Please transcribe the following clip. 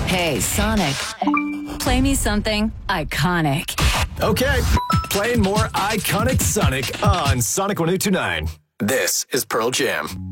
Hey, Sonic. Play me something iconic. Okay, playing more iconic Sonic on Sonic 102.9. This is Pearl Jam.